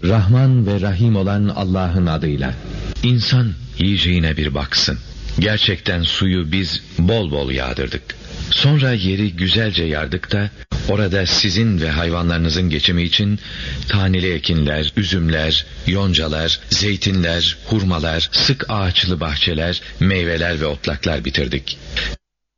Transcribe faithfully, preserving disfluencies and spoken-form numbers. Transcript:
Rahman ve Rahim olan Allah'ın adıyla. İnsan yiyeceğine bir baksın. Gerçekten suyu biz bol bol yağdırdık. Sonra yeri güzelce yardık da orada sizin ve hayvanlarınızın geçimi için taneli ekinler, üzümler, yoncalar, zeytinler, hurmalar, sık ağaçlı bahçeler, meyveler ve otlaklar bitirdik.